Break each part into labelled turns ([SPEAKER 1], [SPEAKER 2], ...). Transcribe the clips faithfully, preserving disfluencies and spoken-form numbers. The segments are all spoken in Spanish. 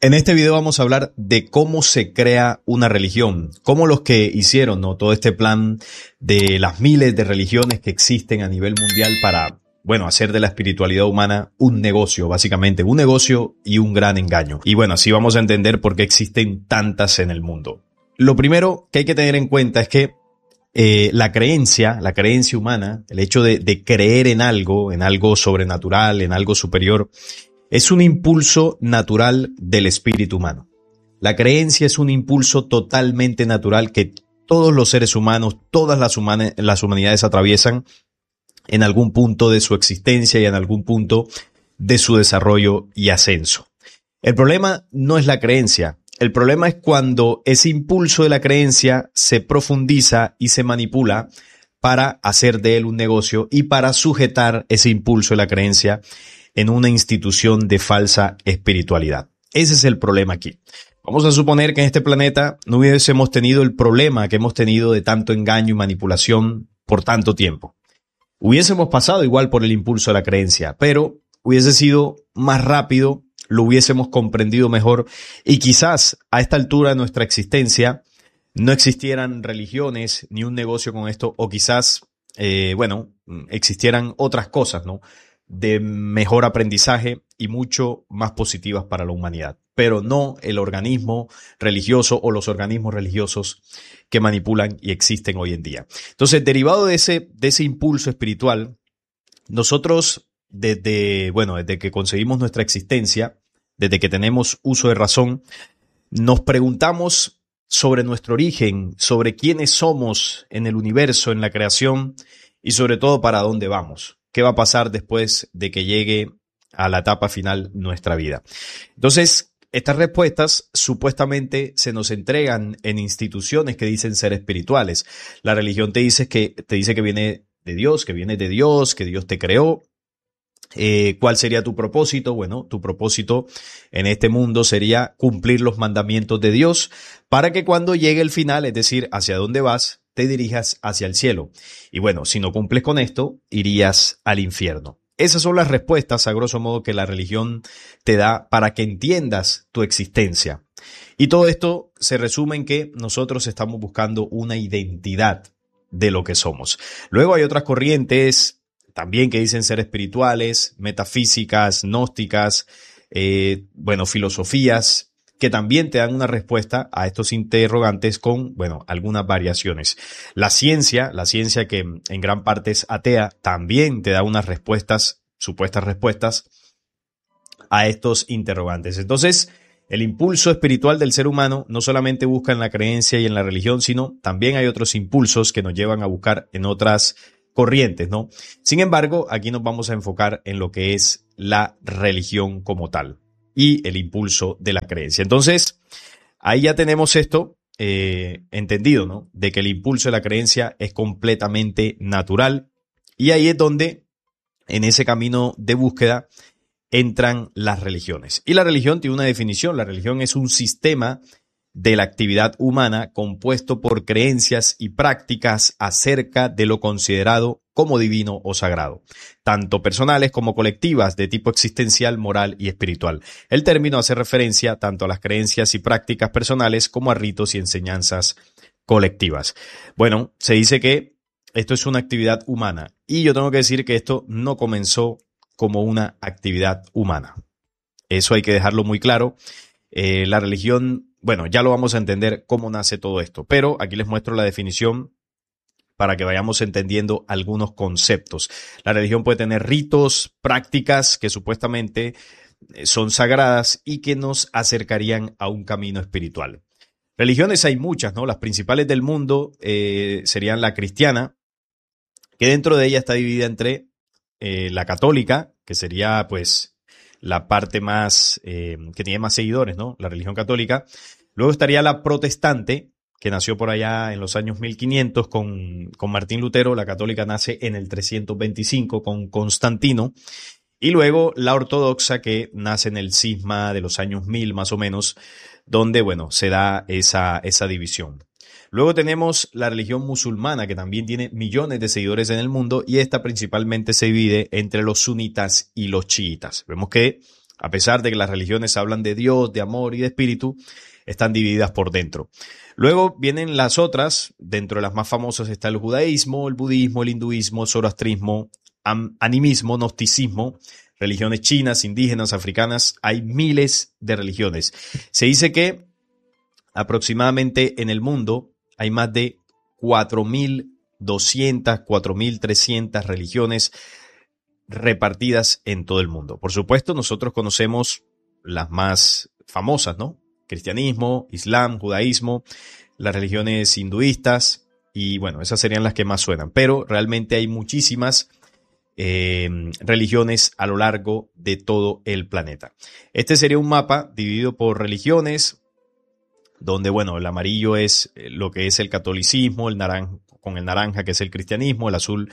[SPEAKER 1] En este video vamos a hablar de cómo se crea una religión, cómo los que hicieron, ¿no?, todo este plan de las miles de religiones que existen a nivel mundial para, bueno, hacer de la espiritualidad humana un negocio, básicamente, un negocio y un gran engaño. Y bueno, así vamos a entender por qué existen tantas en el mundo. Lo primero que hay que tener en cuenta es que eh, la creencia, la creencia humana, el hecho de, de creer en algo, en algo sobrenatural, en algo superior, es un impulso natural del espíritu humano. La creencia es un impulso totalmente natural que todos los seres humanos, todas las, humana, las humanidades atraviesan en algún punto de su existencia y en algún punto de su desarrollo y ascenso. El problema no es la creencia. El problema es cuando ese impulso de la creencia se profundiza y se manipula para hacer de él un negocio y para sujetar ese impulso de la creencia en una institución de falsa espiritualidad. Ese es el problema aquí. Vamos a suponer que en este planeta no hubiésemos tenido el problema que hemos tenido de tanto engaño y manipulación por tanto tiempo. Hubiésemos pasado igual por el impulso de la creencia, pero hubiese sido más rápido, lo hubiésemos comprendido mejor y quizás a esta altura de nuestra existencia no existieran religiones ni un negocio con esto, o quizás, eh, bueno, existieran otras cosas, ¿no?, de mejor aprendizaje y mucho más positivas para la humanidad, pero no el organismo religioso o los organismos religiosos que manipulan y existen hoy en día. Entonces, derivado de ese, de ese impulso espiritual, nosotros desde, bueno, desde que concebimos nuestra existencia, desde que tenemos uso de razón, nos preguntamos sobre nuestro origen, sobre quiénes somos en el universo, en la creación y sobre todo para dónde vamos. ¿Qué va a pasar después de que llegue a la etapa final nuestra vida? Entonces, estas respuestas supuestamente se nos entregan en instituciones que dicen ser espirituales. La religión te dice que, te dice que viene de Dios, que viene de Dios, que Dios te creó. Eh, ¿Cuál sería tu propósito? Bueno, tu propósito en este mundo sería cumplir los mandamientos de Dios para que cuando llegue el final, es decir, hacia dónde vas, te dirijas hacia el cielo. Y bueno, si no cumples con esto, irías al infierno. Esas son las respuestas, a grosso modo, que la religión te da para que entiendas tu existencia. Y todo esto se resume en que nosotros estamos buscando una identidad de lo que somos. Luego hay otras corrientes también que dicen ser espirituales, metafísicas, gnósticas, eh, bueno, filosofías, que también te dan una respuesta a estos interrogantes con, bueno, algunas variaciones. La ciencia, la ciencia que en gran parte es atea, también te da unas respuestas, supuestas respuestas a estos interrogantes. Entonces, el impulso espiritual del ser humano no solamente busca en la creencia y en la religión, sino también hay otros impulsos que nos llevan a buscar en otras corrientes, ¿no? Sin embargo, aquí nos vamos a enfocar en lo que es la religión como tal y el impulso de la creencia. Entonces, ahí ya tenemos esto eh, entendido, ¿no?, de que el impulso de la creencia es completamente natural, y ahí es donde, en ese camino de búsqueda, entran las religiones. Y la religión tiene una definición. La religión es un sistema de la actividad humana compuesto por creencias y prácticas acerca de lo considerado como divino o sagrado, tanto personales como colectivas de tipo existencial, moral y espiritual. El término hace referencia tanto a las creencias y prácticas personales como a ritos y enseñanzas colectivas. Bueno, se dice que esto es una actividad humana, y yo tengo que decir que esto no comenzó como una actividad humana. Eso hay que dejarlo muy claro. Eh, la religión, bueno, ya lo vamos a entender cómo nace todo esto, pero aquí les muestro la definición para que vayamos entendiendo algunos conceptos. La religión puede tener ritos, prácticas que supuestamente son sagradas y que nos acercarían a un camino espiritual. Religiones hay muchas, ¿no? Las principales del mundo eh, serían la cristiana, que dentro de ella está dividida entre eh, la católica, que sería pues la parte más, eh, que tiene más seguidores, ¿no?, la religión católica. Luego estaría la protestante, que nació por allá en los años mil quinientos con, con Martín Lutero. La católica nace en el trescientos veinticinco con Constantino. Y luego la ortodoxa, que nace en el cisma de los años mil más o menos, donde, bueno, se da esa, esa división. Luego tenemos la religión musulmana, que también tiene millones de seguidores en el mundo, y esta principalmente se divide entre los sunitas y los chiitas. Vemos que A pesar de que las religiones hablan de Dios, de amor y de espíritu, están divididas por dentro. Luego vienen las otras, dentro de las más famosas está el judaísmo, el budismo, el hinduismo, el zoroastrismo, animismo, gnosticismo, religiones chinas, indígenas, africanas. Hay miles de religiones. Se dice que aproximadamente en el mundo hay más de cuatro mil doscientas, cuatro mil trescientas religiones repartidas en todo el mundo. Por supuesto, nosotros conocemos las más famosas, ¿no? Cristianismo, islam, judaísmo, las religiones hinduistas y bueno, esas serían las que más suenan. Pero realmente hay muchísimas eh, religiones a lo largo de todo el planeta. Este sería un mapa dividido por religiones, donde, bueno, el amarillo es lo que es el catolicismo, el naranja, con el naranja que es el cristianismo, el azul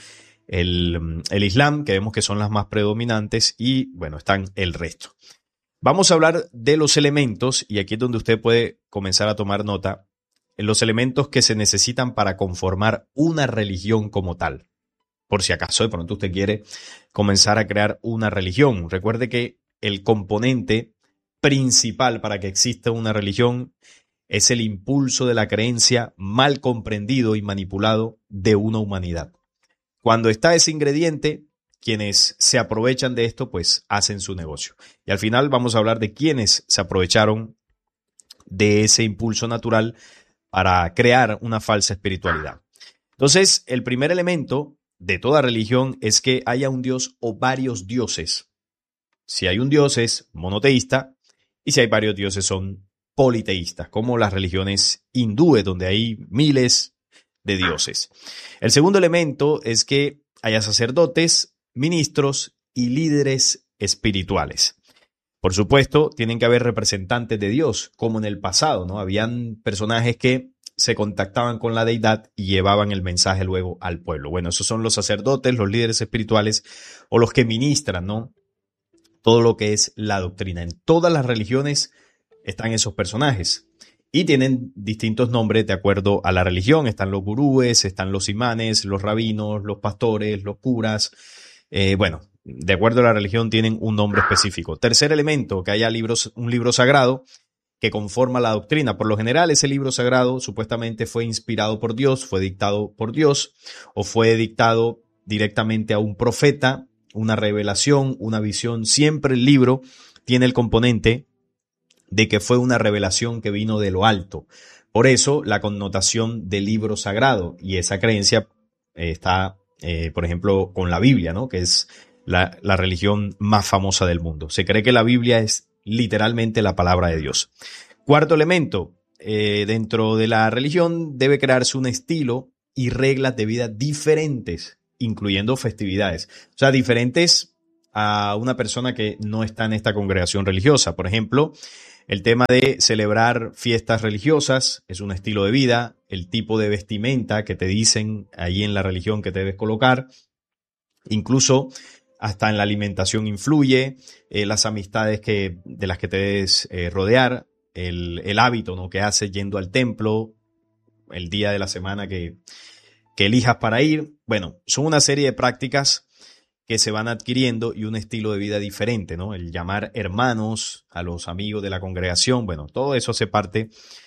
[SPEAKER 1] el, el islam, que vemos que son las más predominantes, y bueno, están el resto. Vamos a hablar de los elementos, y aquí es donde usted puede comenzar a tomar nota, en los elementos que se necesitan para conformar una religión como tal. Por si acaso de pronto usted quiere comenzar a crear una religión. Recuerde que el componente principal para que exista una religión es el impulso de la creencia mal comprendido y manipulado de una humanidad. Cuando está ese ingrediente, quienes se aprovechan de esto, pues hacen su negocio. Y al final vamos a hablar de quienes se aprovecharon de ese impulso natural para crear una falsa espiritualidad. Entonces, el primer elemento de toda religión es que haya un dios o varios dioses. Si hay un dios es monoteísta y si hay varios dioses son politeístas, como las religiones hindúes, donde hay miles de dioses. El segundo elemento es que haya sacerdotes, ministros y líderes espirituales. Por supuesto, tienen que haber representantes de Dios, como en el pasado, ¿no? Habían personajes que se contactaban con la deidad y llevaban el mensaje luego al pueblo. Bueno, esos son los sacerdotes, los líderes espirituales o los que ministran, ¿no? Todo lo que es la doctrina. En todas las religiones están esos personajes y tienen distintos nombres de acuerdo a la religión. Están los gurúes, están los imanes, los rabinos, los pastores, los curas. Eh, bueno, de acuerdo a la religión tienen un nombre específico. Tercer elemento, que haya libros, un libro sagrado que conforma la doctrina. Por lo general, ese libro sagrado supuestamente fue inspirado por Dios, fue dictado por Dios o fue dictado directamente a un profeta, una revelación, una visión. Siempre el libro tiene el componente de que fue una revelación que vino de lo alto. Por eso la connotación del libro sagrado, y esa creencia eh, está, eh, por ejemplo, con la Biblia, ¿no? Que es la, la religión más famosa del mundo. Se cree que la Biblia es literalmente la palabra de Dios. Cuarto elemento, eh, dentro de la religión debe crearse un estilo y reglas de vida diferentes, incluyendo festividades. O sea, diferentes a una persona que no está en esta congregación religiosa. Por ejemplo, el tema de celebrar fiestas religiosas es un estilo de vida, el tipo de vestimenta que te dicen ahí en la religión que te debes colocar, incluso hasta en la alimentación influye, eh, las amistades que, de las que te debes eh, rodear, el, el hábito, ¿no? que haces yendo al templo, el día de la semana que, que elijas para ir. Bueno, son una serie de prácticas que se van adquiriendo y un estilo de vida diferente, ¿no? El llamar hermanos a los amigos de la congregación, bueno, todo eso hace parte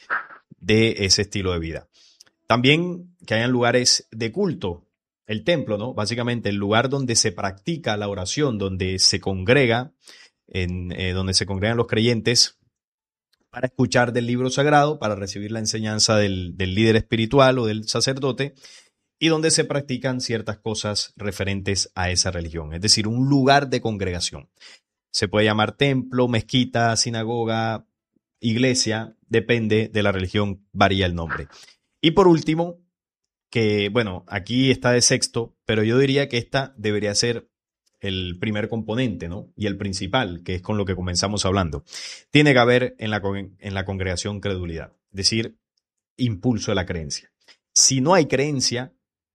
[SPEAKER 1] de ese estilo de vida. También que hayan lugares de culto, el templo, ¿no? Básicamente el lugar donde se practica la oración, donde se congrega, en, eh, donde se congregan los creyentes para escuchar del libro sagrado, para recibir la enseñanza del, del líder espiritual o del sacerdote, y donde se practican ciertas cosas referentes a esa religión, es decir, un lugar de congregación. Se puede llamar templo, mezquita, sinagoga, iglesia, depende de la religión, varía el nombre. Y por último, que bueno, aquí está de sexto, pero yo diría que esta debería ser el primer componente, ¿no? Y el principal, que es con lo que comenzamos hablando. Tiene que haber en la, en la congregación credulidad, es decir, impulso de la creencia. Si no hay creencia,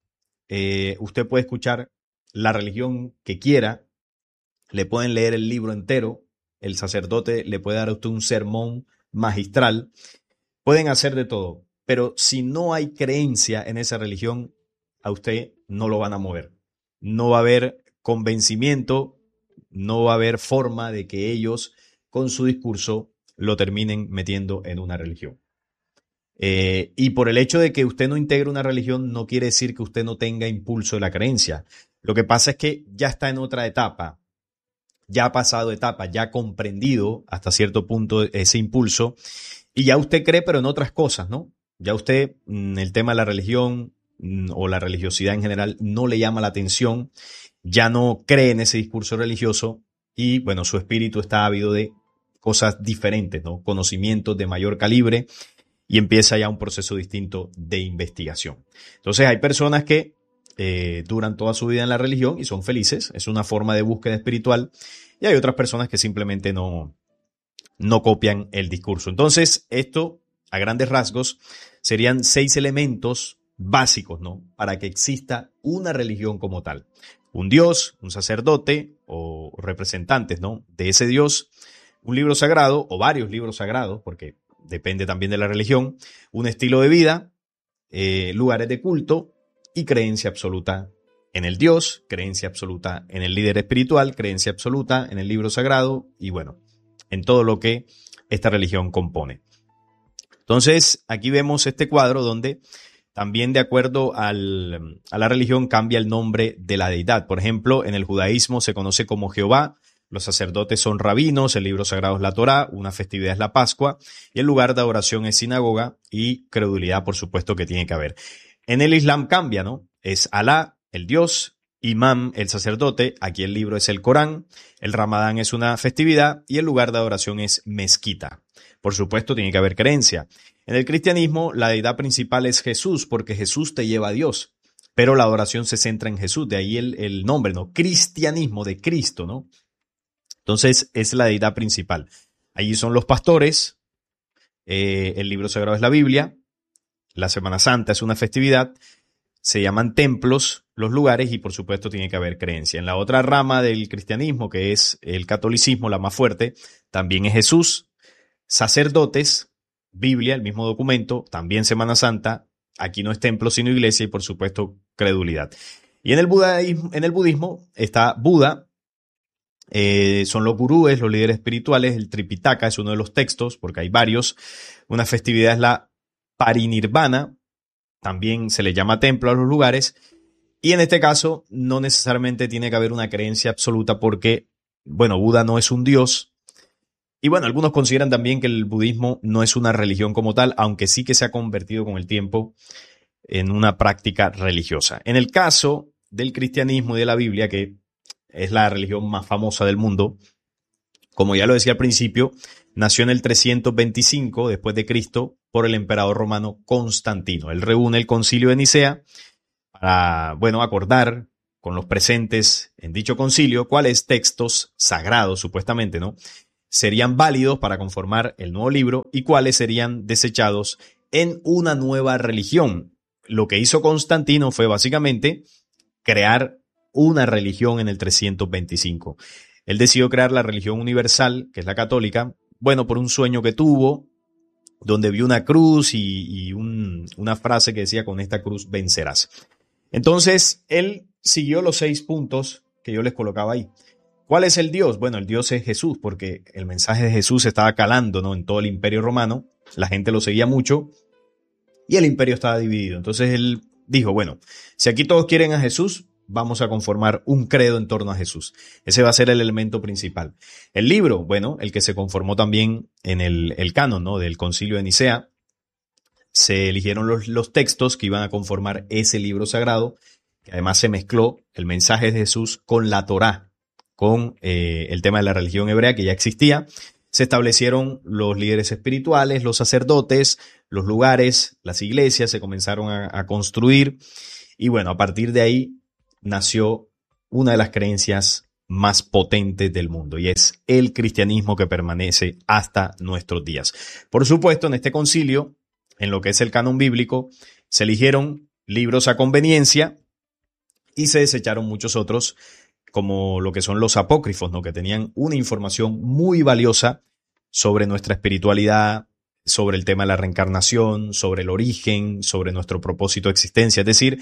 [SPEAKER 1] Eh, usted puede escuchar la religión que quiera, le pueden leer el libro entero, el sacerdote le puede dar a usted un sermón magistral, pueden hacer de todo, pero si no hay creencia en esa religión, a usted no lo van a mover. No va a haber convencimiento, no va a haber forma de que ellos con su discurso lo terminen metiendo en una religión. Eh, y por el hecho de que usted no integre una religión no quiere decir que usted no tenga impulso de la creencia. Lo que pasa es que ya está en otra etapa, ya ha pasado etapa, ya ha comprendido hasta cierto punto ese impulso y ya usted cree, pero en otras cosas, ¿no? Ya usted, el tema de la religión o la religiosidad en general no le llama la atención, ya no cree en ese discurso religioso y, bueno, su espíritu está ávido de cosas diferentes, ¿no? Conocimientos de mayor calibre y empieza ya un proceso distinto de investigación. Entonces hay personas que eh, duran toda su vida en la religión y son felices, es una forma de búsqueda espiritual, y hay otras personas que simplemente no, no copian el discurso. Entonces esto, a grandes rasgos, serían seis elementos básicos, ¿no? Para que exista una religión como tal. Un Dios, un sacerdote o representantes, ¿no? De ese Dios, un libro sagrado o varios libros sagrados, porque depende también de la religión, un estilo de vida, eh, lugares de culto y creencia absoluta en el Dios, creencia absoluta en el líder espiritual, creencia absoluta en el libro sagrado y bueno, en todo lo que esta religión compone. Entonces, aquí vemos este cuadro donde también de acuerdo al, a la religión cambia el nombre de la deidad. Por ejemplo, en el judaísmo se conoce como Jehová, los sacerdotes son rabinos, el libro sagrado es la Torá, una festividad es la Pascua y el lugar de adoración es sinagoga y credulidad, por supuesto, que tiene que haber. En el Islam cambia, ¿no? Es Alá, el Dios, Imam, el sacerdote, aquí el libro es el Corán, el Ramadán es una festividad y el lugar de adoración es mezquita. Por supuesto, tiene que haber creencia. En el cristianismo, la deidad principal es Jesús, porque Jesús te lleva a Dios, pero la adoración se centra en Jesús, de ahí el, el nombre, ¿no? Cristianismo, de Cristo, ¿no? Entonces, es la deidad principal. Allí son los pastores, eh, el libro sagrado es la Biblia, la Semana Santa es una festividad, se llaman templos los lugares y por supuesto tiene que haber creencia. En la otra rama del cristianismo, que es el catolicismo, la más fuerte, también es Jesús, sacerdotes, Biblia, el mismo documento, también Semana Santa, aquí no es templo sino iglesia y por supuesto credulidad. Y en el budaísmo, en el budismo está Buda, eh, son los gurúes, los líderes espirituales, el Tripitaka es uno de los textos, porque hay varios. Una festividad es la Parinirvana, también se le llama templo a los lugares, y en este caso no necesariamente tiene que haber una creencia absoluta porque, bueno, Buda no es un dios, y bueno, algunos consideran también que el budismo no es una religión como tal, aunque sí que se ha convertido con el tiempo en una práctica religiosa. En el caso del cristianismo y de la Biblia, que es la religión más famosa del mundo, como ya lo decía al principio, nació en el trescientos veinticinco después de Cristo por el emperador romano Constantino. Él reúne el concilio de Nicea para, bueno, acordar con los presentes en dicho concilio cuáles textos sagrados, supuestamente, ¿no?, serían válidos para conformar el nuevo libro y cuáles serían desechados en una nueva religión. Lo que hizo Constantino fue básicamente crear una religión en el trescientos veinticinco. Él decidió crear la religión universal, que es la católica, bueno, por un sueño que tuvo, donde vio una cruz y, y un, una frase que decía: con esta cruz vencerás. Entonces, él siguió los seis puntos que yo les colocaba ahí. ¿Cuál es el Dios? Bueno, el Dios es Jesús, porque el mensaje de Jesús estaba calando, ¿no?, en todo el imperio romano, la gente lo seguía mucho y el imperio estaba dividido. Entonces él dijo, bueno, si aquí todos quieren a Jesús, vamos a conformar un credo en torno a Jesús. Ese va a ser el elemento principal. El libro, bueno, el que se conformó también en el, el canon, ¿no?, del concilio de Nicea, se eligieron los, los textos que iban a conformar ese libro sagrado, que además se mezcló el mensaje de Jesús con la Torá, con eh, el tema de la religión hebrea que ya existía. Se establecieron los líderes espirituales, los sacerdotes, los lugares, las iglesias se comenzaron a, a construir y bueno, a partir de ahí nació una de las creencias más potentes del mundo y es el cristianismo que permanece hasta nuestros días. Por supuesto, en este concilio, en lo que es el canon bíblico, se eligieron libros a conveniencia y se desecharon muchos otros, como lo que son los apócrifos, ¿no?, que tenían una información muy valiosa sobre nuestra espiritualidad, sobre el tema de la reencarnación, sobre el origen, sobre nuestro propósito de existencia. Es decir,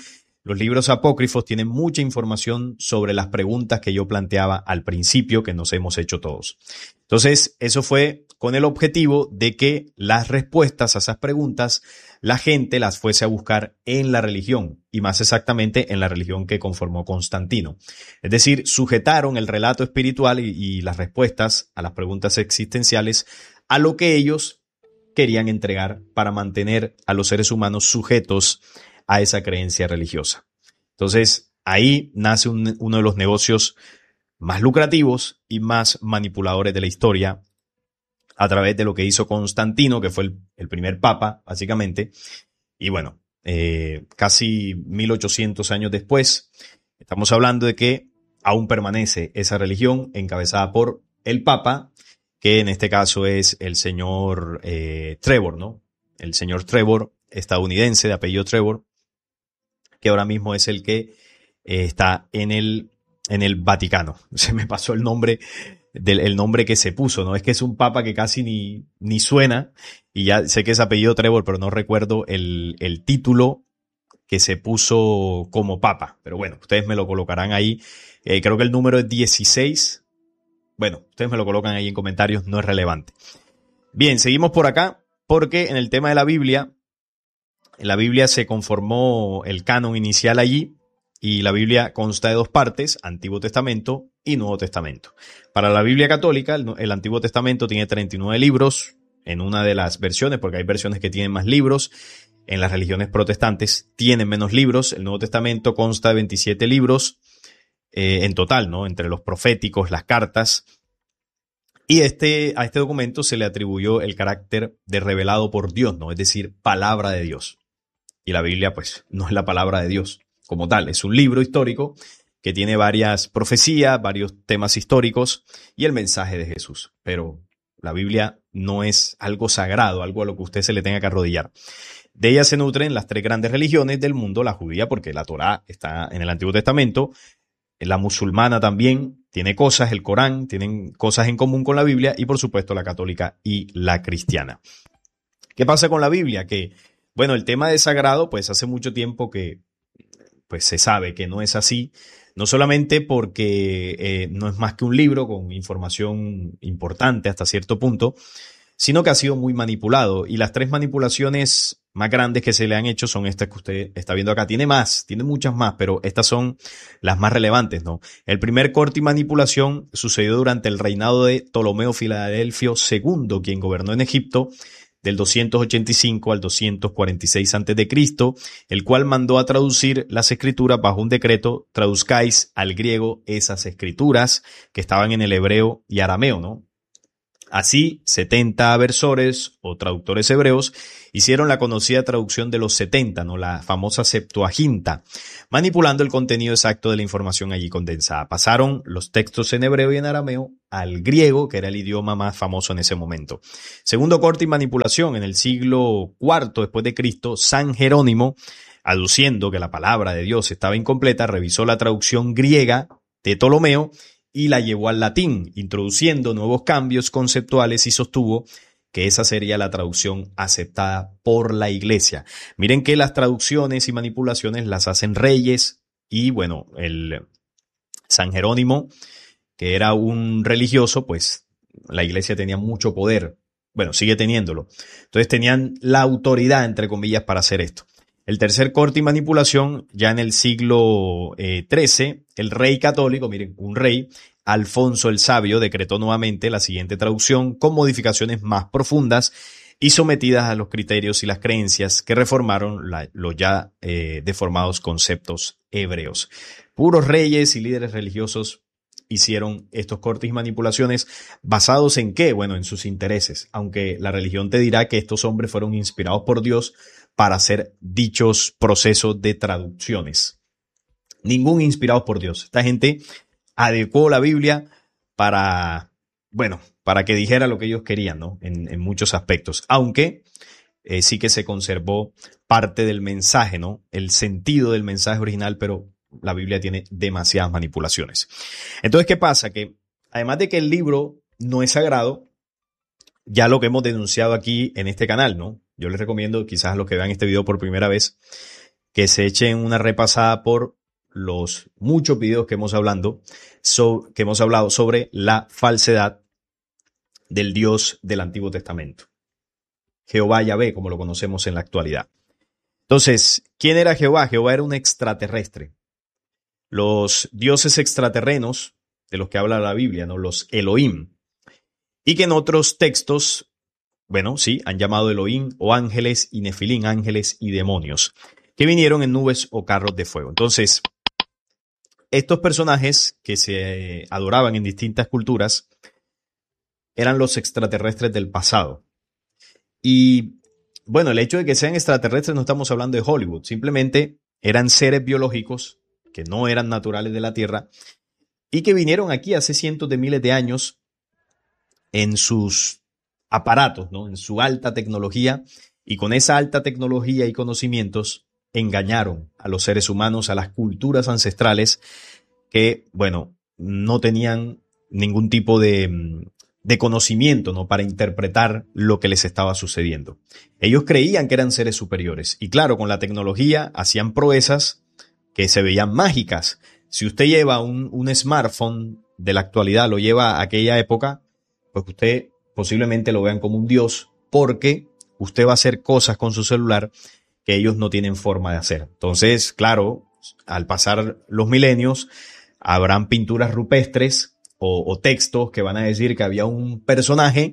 [SPEAKER 1] los libros apócrifos tienen mucha información sobre las preguntas que yo planteaba al principio, que nos hemos hecho todos. Entonces, eso fue con el objetivo de que las respuestas a esas preguntas la gente las fuese a buscar en la religión, y más exactamente en la religión que conformó Constantino. Es decir, sujetaron el relato espiritual y, y las respuestas a las preguntas existenciales a lo que ellos querían entregar para mantener a los seres humanos sujetos a esa creencia religiosa. Entonces, ahí nace un, uno de los negocios más lucrativos y más manipuladores de la historia, a través de lo que hizo Constantino, que fue el, el primer papa, básicamente. Y bueno, eh, casi mil ochocientos años después, estamos hablando de que aún permanece esa religión encabezada por el papa, que en este caso es el señor eh, Trevor, ¿no? El señor Trevor, estadounidense, de apellido Trevor, que ahora mismo es el que eh, está en el, en el Vaticano. Se me pasó el nombre del el nombre que se puso, ¿no? Es que es un papa que casi ni, ni suena, y ya sé que es apellido Trevor, pero no recuerdo el, el título que se puso como papa. Pero bueno, ustedes me lo colocarán ahí. Eh, creo que el número es dieciséis. Bueno, ustedes me lo colocan ahí en comentarios, no es relevante. Bien, seguimos por acá, porque en el tema de la Biblia, en la Biblia se conformó el canon inicial allí, y la Biblia consta de dos partes, Antiguo Testamento y Nuevo Testamento. Para la Biblia católica, el, el Antiguo Testamento tiene treinta y nueve libros en una de las versiones, porque hay versiones que tienen más libros. En las religiones protestantes tienen menos libros. El Nuevo Testamento consta de veintisiete libros eh, en total, ¿no? Entre los proféticos, las cartas. Y este, a este documento se le atribuyó el carácter de revelado por Dios, ¿no? Es decir, palabra de Dios. Y la Biblia, pues, no es la palabra de Dios como tal, es un libro histórico que tiene varias profecías, varios temas históricos y el mensaje de Jesús. Pero la Biblia no es algo sagrado, algo a lo que usted se le tenga que arrodillar. De ella se nutren las tres grandes religiones del mundo, la judía, porque la Torá está en el Antiguo Testamento, la musulmana también tiene cosas, el Corán, tienen cosas en común con la Biblia, y por supuesto la católica y la cristiana. ¿Qué pasa con la Biblia? Que, bueno, el tema de sagrado, pues hace mucho tiempo que pues se sabe que no es así, no solamente porque eh, no es más que un libro con información importante hasta cierto punto, sino que ha sido muy manipulado. Y las tres manipulaciones más grandes que se le han hecho son estas que usted está viendo acá. Tiene más, tiene muchas más, pero estas son las más relevantes, ¿no? El primer corte y manipulación sucedió durante el reinado de Ptolomeo Filadelfio segundo, quien gobernó en Egipto del doscientos ochenta y cinco al doscientos cuarenta y seis antes de Cristo, el cual mandó a traducir las escrituras bajo un decreto: traduzcáis al griego esas escrituras que estaban en el hebreo y arameo, ¿no? Así, setenta versores o traductores hebreos hicieron la conocida traducción de los setenta, ¿no? La famosa Septuaginta, manipulando el contenido exacto de la información allí condensada. Pasaron los textos en hebreo y en arameo al griego, que era el idioma más famoso en ese momento. Segundo corte y manipulación, en el siglo cuarto después de Cristo, San Jerónimo, aduciendo que la palabra de Dios estaba incompleta, revisó la traducción griega de Ptolomeo y la llevó al latín, introduciendo nuevos cambios conceptuales, y sostuvo que esa sería la traducción aceptada por la Iglesia. Miren que las traducciones y manipulaciones las hacen reyes, y bueno, el San Jerónimo, que era un religioso, pues la Iglesia tenía mucho poder. Bueno, sigue teniéndolo. Entonces tenían la autoridad, entre comillas, para hacer esto. El tercer corte y manipulación, ya en el siglo eh, trece, el rey católico, miren, un rey, Alfonso el Sabio, decretó nuevamente la siguiente traducción con modificaciones más profundas y sometidas a los criterios y las creencias que reformaron la, los ya eh, deformados conceptos hebreos. Puros reyes y líderes religiosos hicieron estos cortes y manipulaciones, basados en qué? Bueno, en sus intereses, aunque la religión te dirá que estos hombres fueron inspirados por Dios para hacer dichos procesos de traducciones. Ningún inspirado por Dios. Esta gente adecuó la Biblia para, bueno, para que dijera lo que ellos querían, ¿no? En, en muchos aspectos, aunque eh, sí que se conservó parte del mensaje, ¿no? El sentido del mensaje original, pero la Biblia tiene demasiadas manipulaciones. Entonces, ¿qué pasa? Que además de que el libro no es sagrado, ya lo que hemos denunciado aquí en este canal, ¿no? Yo les recomiendo, quizás a los que vean este video por primera vez, que se echen una repasada por los muchos videos que hemos hablando, so, que hemos hablado sobre la falsedad del Dios del Antiguo Testamento. Jehová Yahvé, como lo conocemos en la actualidad. Entonces, ¿quién era Jehová? Jehová era un extraterrestre. Los dioses extraterrenos, de los que habla la Biblia, ¿no? Los Elohim, y que en otros textos, bueno, sí, han llamado Elohim o ángeles y Nefilín, ángeles y demonios, que vinieron en nubes o carros de fuego. Entonces, estos personajes que se adoraban en distintas culturas eran los extraterrestres del pasado. Y bueno, el hecho de que sean extraterrestres no estamos hablando de Hollywood, simplemente eran seres biológicos que no eran naturales de la Tierra y que vinieron aquí hace cientos de miles de años en sus aparatos, ¿no? En su alta tecnología, y con esa alta tecnología y conocimientos engañaron a los seres humanos, a las culturas ancestrales que, bueno, no tenían ningún tipo de, de conocimiento, ¿no? Para interpretar lo que les estaba sucediendo. Ellos creían que eran seres superiores y claro, con la tecnología hacían proezas que se veían mágicas. Si usted lleva un, un smartphone de la actualidad, lo lleva a aquella época, pues usted posiblemente lo vean como un dios, porque usted va a hacer cosas con su celular que ellos no tienen forma de hacer. Entonces, claro, al pasar los milenios, habrán pinturas rupestres o, o textos que van a decir que había un personaje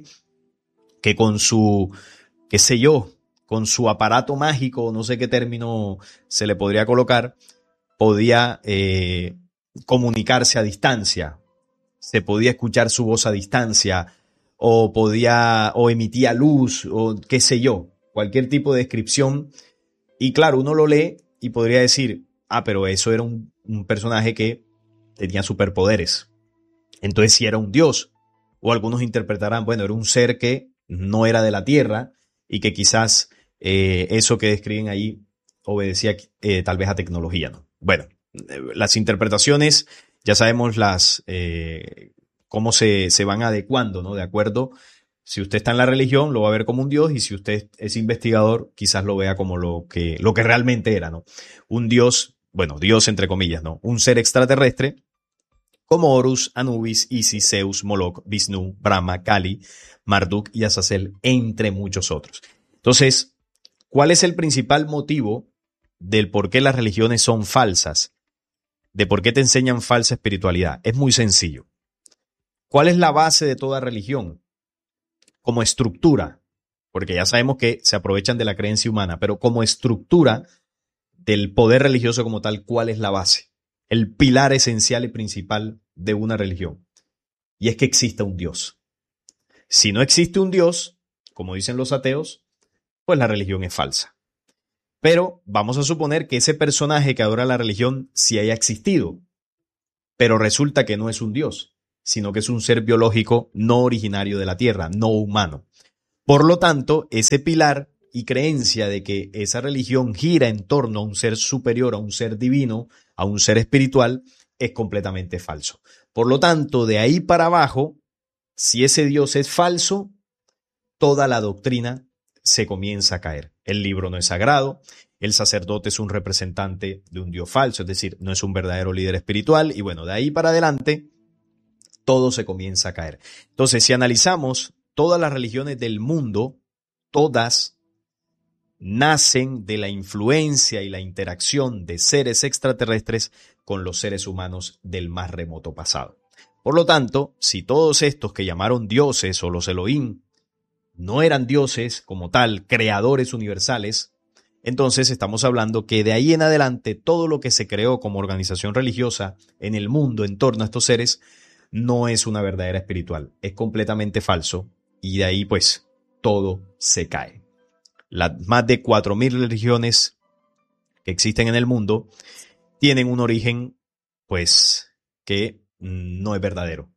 [SPEAKER 1] que con su, qué sé yo, con su aparato mágico, no sé qué término se le podría colocar, podía eh, comunicarse a distancia, se podía escuchar su voz a distancia, o podía, o emitía luz, o qué sé yo, cualquier tipo de descripción. Y claro, uno lo lee y podría decir, ah, pero eso era un, un personaje que tenía superpoderes. Entonces sí era un dios. O algunos interpretarán, bueno, era un ser que no era de la tierra y que quizás eh, eso que describen ahí obedecía eh, tal vez a tecnología, ¿no? Bueno, eh, las interpretaciones, ya sabemos las eh, cómo se, se van adecuando, ¿no? De acuerdo. Si usted está en la religión, lo va a ver como un dios, y si usted es investigador, quizás lo vea como lo que, lo que realmente era, ¿no? Un dios, bueno, dios entre comillas, ¿no? Un ser extraterrestre, como Horus, Anubis, Isis, Zeus, Moloch, Vishnu, Brahma, Kali, Marduk y Azazel, entre muchos otros. Entonces, ¿cuál es el principal motivo del por qué las religiones son falsas? De por qué te enseñan falsa espiritualidad. Es muy sencillo. ¿Cuál es la base de toda religión? Como estructura, porque ya sabemos que se aprovechan de la creencia humana, pero como estructura del poder religioso como tal, ¿cuál es la base? El pilar esencial y principal de una religión. Y es que exista un Dios. Si no existe un Dios, como dicen los ateos, pues la religión es falsa. Pero vamos a suponer que ese personaje que adora la religión sí haya existido, pero resulta que no es un Dios, sino que es un ser biológico no originario de la Tierra, no humano. Por lo tanto, ese pilar y creencia de que esa religión gira en torno a un ser superior, a un ser divino, a un ser espiritual, es completamente falso. Por lo tanto, de ahí para abajo, si ese Dios es falso, toda la doctrina se comienza a caer. El libro no es sagrado, el sacerdote es un representante de un Dios falso, es decir, no es un verdadero líder espiritual, y bueno, de ahí para adelante, todo se comienza a caer. Entonces, si analizamos todas las religiones del mundo, todas nacen de la influencia y la interacción de seres extraterrestres con los seres humanos del más remoto pasado. Por lo tanto, si todos estos que llamaron dioses o los Elohim no eran dioses como tal, creadores universales, entonces estamos hablando que de ahí en adelante todo lo que se creó como organización religiosa en el mundo en torno a estos seres no es una verdadera espiritual, es completamente falso, y de ahí pues todo se cae. Las más de cuatro mil religiones que existen en el mundo tienen un origen pues que no es verdadero,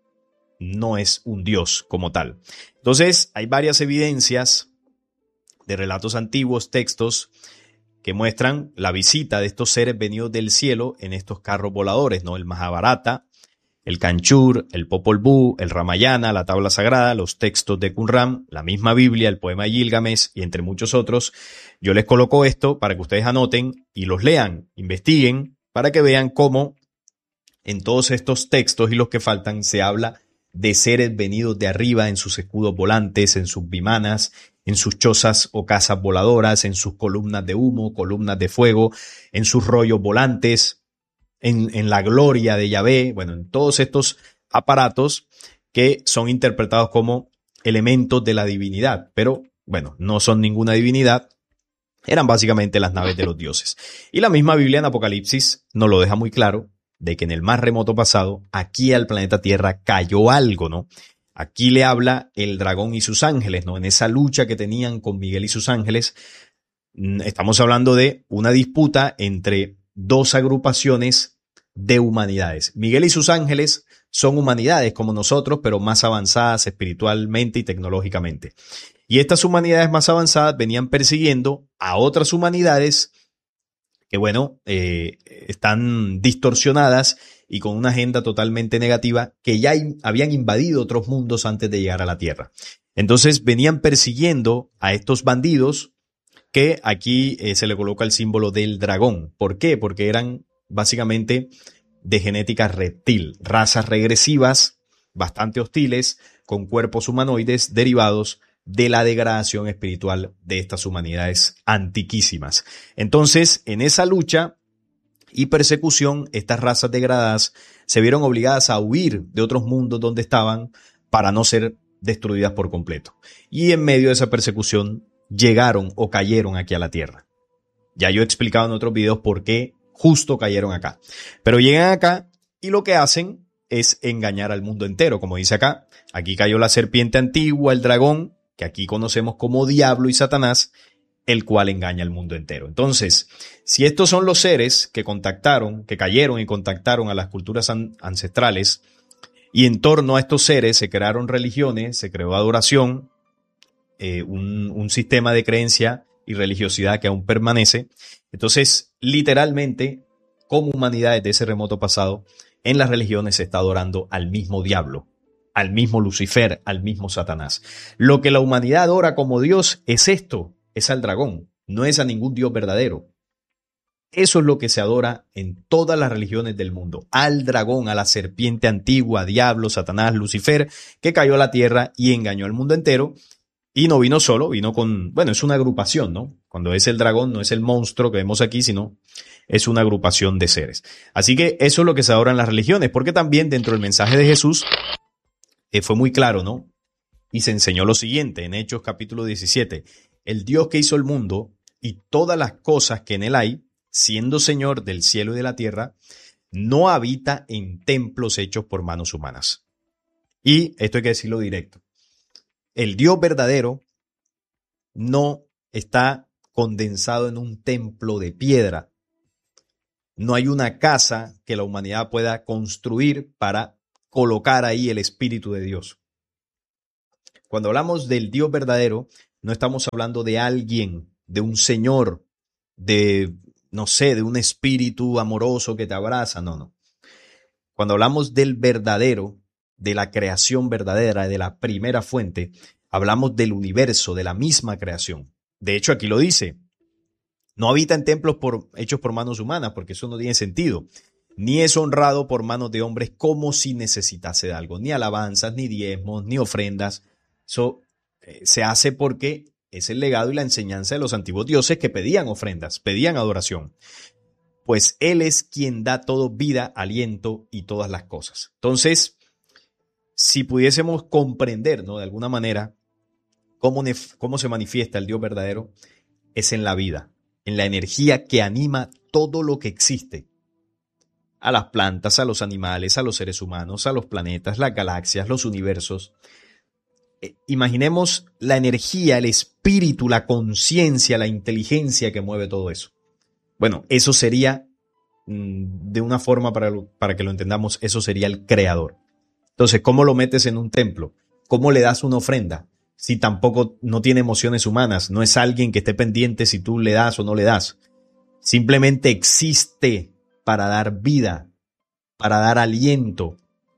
[SPEAKER 1] no es un Dios como tal. Entonces hay varias evidencias de relatos antiguos, textos que muestran la visita de estos seres venidos del cielo en estos carros voladores, ¿no? El Mahabharata, el Kanchur, el Popol Vuh, el Ramayana, la Tabla Sagrada, los textos de Qumran, la misma Biblia, el poema de Gilgamesh y entre muchos otros. Yo les coloco esto para que ustedes anoten y los lean, investiguen, para que vean cómo en todos estos textos y los que faltan se habla de seres venidos de arriba en sus escudos volantes, en sus vimanas, en sus chozas o casas voladoras, en sus columnas de humo, columnas de fuego, en sus rollos volantes, en, en la gloria de Yahvé, bueno, en todos estos aparatos que son interpretados como elementos de la divinidad, pero bueno, no son ninguna divinidad, eran básicamente las naves de los dioses. Y la misma Biblia en Apocalipsis nos lo deja muy claro, de que en el más remoto pasado, aquí al planeta Tierra cayó algo, ¿no? Aquí le habla el dragón y sus ángeles, ¿no? En esa lucha que tenían con Miguel y sus ángeles, estamos hablando de una disputa entre dos agrupaciones de humanidades. Miguel y sus ángeles son humanidades como nosotros, pero más avanzadas espiritualmente y tecnológicamente. Y estas humanidades más avanzadas venían persiguiendo a otras humanidades que, bueno, eh, están distorsionadas y con una agenda totalmente negativa que ya in- habían invadido otros mundos antes de llegar a la Tierra. Entonces venían persiguiendo a estos bandidos que aquí eh, se le coloca el símbolo del dragón. ¿Por qué? Porque eran básicamente de genética reptil, razas regresivas, bastante hostiles, con cuerpos humanoides derivados de la degradación espiritual de estas humanidades antiquísimas. Entonces, en esa lucha y persecución, estas razas degradadas se vieron obligadas a huir de otros mundos donde estaban para no ser destruidas por completo. Y en medio de esa persecución llegaron o cayeron aquí a la Tierra. Ya yo he explicado en otros videos por qué justo cayeron acá. Pero llegan acá y lo que hacen es engañar al mundo entero, como dice acá. Aquí cayó la serpiente antigua, el dragón, que aquí conocemos como Diablo y Satanás, el cual engaña al mundo entero. Entonces, si estos son los seres que contactaron, que cayeron y contactaron a las culturas an- ancestrales, y en torno a estos seres se crearon religiones, se creó adoración, eh, un, un sistema de creencia y religiosidad que aún permanece, entonces, literalmente, como humanidades de ese remoto pasado, en las religiones se está adorando al mismo diablo, al mismo Lucifer, al mismo Satanás. Lo que la humanidad adora como Dios es esto, es al dragón, no es a ningún Dios verdadero. Eso es lo que se adora en todas las religiones del mundo, al dragón, a la serpiente antigua, diablo, Satanás, Lucifer, que cayó a la tierra y engañó al mundo entero. Y no vino solo, vino con, bueno, es una agrupación, ¿no? Cuando es el dragón, no es el monstruo que vemos aquí, sino es una agrupación de seres. Así que eso es lo que se adora en las religiones, porque también dentro del mensaje de Jesús eh, fue muy claro, ¿no? Y se enseñó lo siguiente en Hechos capítulo diecisiete. El Dios que hizo el mundo y todas las cosas que en él hay, siendo Señor del cielo y de la tierra, no habita en templos hechos por manos humanas. Y esto hay que decirlo directo. El Dios verdadero no está condensado en un templo de piedra. No hay una casa que la humanidad pueda construir para colocar ahí el Espíritu de Dios. Cuando hablamos del Dios verdadero, no estamos hablando de alguien, de un Señor, de, no sé, de un espíritu amoroso que te abraza. No, no. Cuando hablamos del verdadero, de la creación verdadera, de la primera fuente, hablamos del universo, de la misma creación. De hecho, aquí lo dice. No habita en templos por, hechos por manos humanas, porque eso no tiene sentido. Ni es honrado por manos de hombres como si necesitase de algo. Ni alabanzas, ni diezmos, ni ofrendas. Eso eh, se hace porque es el legado y la enseñanza de los antiguos dioses que pedían ofrendas, pedían adoración. Pues Él es quien da todo vida, aliento y todas las cosas. Entonces, si pudiésemos comprender, ¿no? De alguna manera, cómo, cómo se manifiesta el Dios verdadero, es en la vida, en la energía que anima todo lo que existe. A las plantas, a los animales, a los seres humanos, a los planetas, las galaxias, los universos. Eh, imaginemos la energía, el espíritu, la conciencia, la inteligencia que mueve todo eso. Bueno, eso sería, mmm, de una forma para, para que lo entendamos, eso sería el creador. Entonces, ¿cómo lo metes en un templo? ¿Cómo le das una ofrenda? Si tampoco no tiene emociones humanas, no es alguien que esté pendiente si tú le das o no le das. Simplemente existe para dar vida, para dar aliento,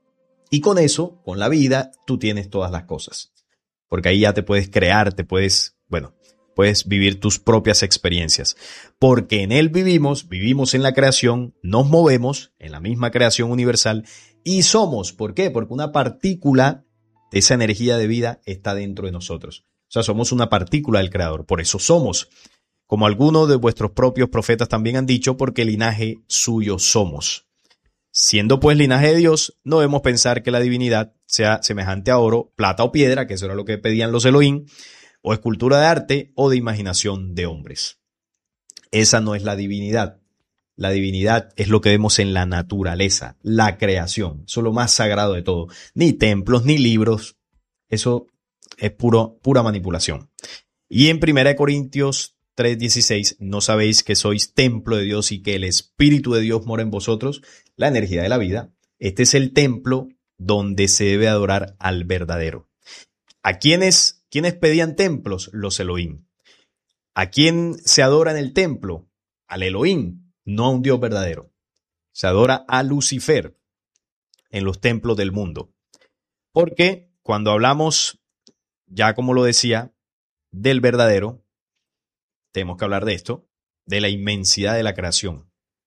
[SPEAKER 1] Y con eso, con la vida, tú tienes todas las cosas. Porque ahí ya te puedes crear, te puedes, bueno, puedes vivir tus propias experiencias. Porque en Él vivimos, vivimos en la creación, nos movemos en la misma creación universal y somos. ¿Por qué? Porque una partícula de esa energía de vida está dentro de nosotros. O sea, somos una partícula del Creador. Por eso somos. Como algunos de vuestros propios profetas también han dicho, porque linaje suyo somos. Siendo pues linaje de Dios, no debemos pensar que la divinidad sea semejante a oro, plata o piedra, que eso era lo que pedían los Elohim, o escultura de arte o de imaginación de hombres. Esa no es la divinidad. La divinidad es lo que vemos en la naturaleza, la creación. Eso es lo más sagrado de todo. Ni templos, ni libros. Eso es puro, pura manipulación. Y en primera de Corintios tres dieciséis, ¿no sabéis que sois templo de Dios y que el Espíritu de Dios mora en vosotros? La energía de la vida. Este es el templo donde se debe adorar al verdadero. ¿A quiénes, quiénes pedían templos? Los Elohim. ¿A quién se adora en el templo? Al Elohim, no a un Dios verdadero. Se adora a Lucifer en los templos del mundo. Porque cuando hablamos, ya como lo decía, del verdadero, tenemos que hablar de esto, de la inmensidad de la creación,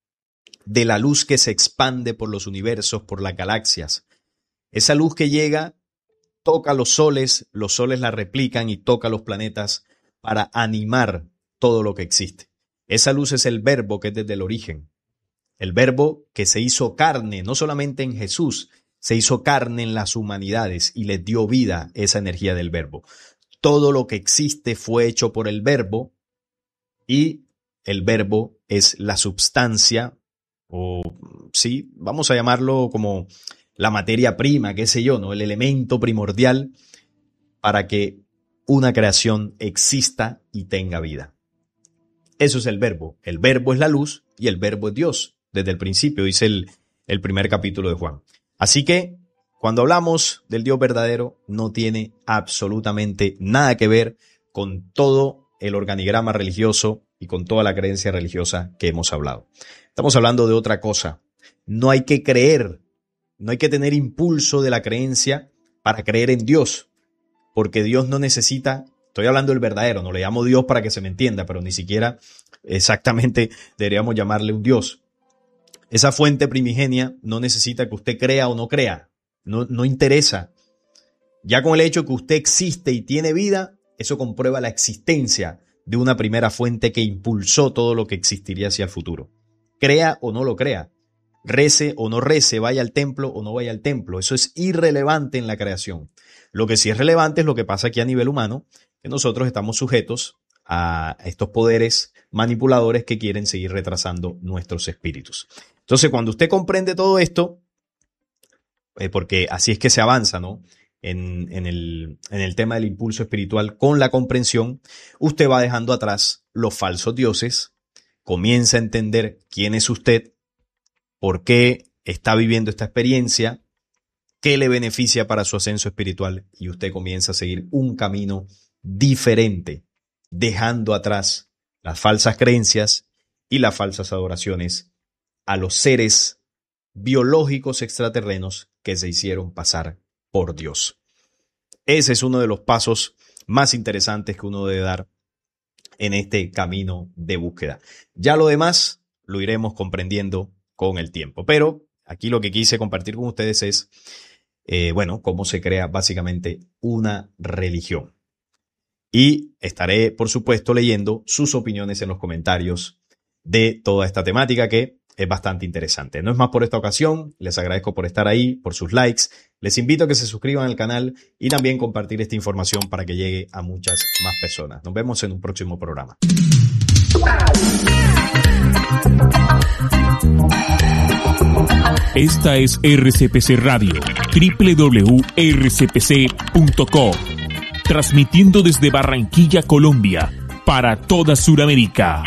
[SPEAKER 1] de la luz que se expande por los universos, por las galaxias. Esa luz que llega, toca los soles, los soles la replican y toca los planetas para animar todo lo que existe. Esa luz es el verbo que es desde el origen. El verbo que se hizo carne, no solamente en Jesús, se hizo carne en las humanidades y les dio vida esa energía del verbo. Todo lo que existe fue hecho por el verbo y el verbo es la substancia, o sí, vamos a llamarlo como la materia prima, qué sé yo, ¿no? El elemento primordial para que una creación exista y tenga vida. Eso es el verbo. El verbo es la luz y el verbo es Dios. Desde el principio, dice el, el primer capítulo de Juan. Así que cuando hablamos del Dios verdadero, no tiene absolutamente nada que ver con todo el organigrama religioso y con toda la creencia religiosa que hemos hablado. Estamos hablando de otra cosa. No hay que creer, no hay que tener impulso de la creencia para creer en Dios, porque Dios no necesita, estoy hablando del verdadero, no le llamo Dios para que se me entienda, pero ni siquiera exactamente deberíamos llamarle un Dios. Esa fuente primigenia no necesita que usted crea o no crea, no, no interesa. Ya con el hecho que usted existe y tiene vida, eso comprueba la existencia de una primera fuente que impulsó todo lo que existiría hacia el futuro. Crea o no lo crea, rece o no rece, vaya al templo o no vaya al templo, eso es irrelevante en la creación. Lo que sí es relevante es lo que pasa aquí a nivel humano, que nosotros estamos sujetos a estos poderes manipuladores que quieren seguir retrasando nuestros espíritus. Entonces, cuando usted comprende todo esto, eh, porque así es que se avanza, ¿no? En, en, el, en el tema del impulso espiritual, con la comprensión, usted va dejando atrás los falsos dioses, comienza a entender quién es usted, por qué está viviendo esta experiencia, qué le beneficia para su ascenso espiritual, y usted comienza a seguir un camino diferente, dejando atrás las falsas creencias y las falsas adoraciones a los seres biológicos extraterrenos que se hicieron pasar por Dios. Ese es uno de los pasos más interesantes que uno debe dar en este camino de búsqueda. Ya lo demás lo iremos comprendiendo con el tiempo. Pero aquí lo que quise compartir con ustedes es, eh, bueno, cómo se crea básicamente una religión. Y estaré, por supuesto, leyendo sus opiniones en los comentarios de toda esta temática que es bastante interesante. No es más por esta ocasión, les agradezco por estar ahí, por sus likes, les invito a que se suscriban al canal y también compartir esta información para que llegue a muchas más personas. Nos vemos en un próximo programa.
[SPEAKER 2] Esta es R C P C Radio, doble u doble u doble u punto r c p c punto com, transmitiendo desde Barranquilla, Colombia, para toda Sudamérica.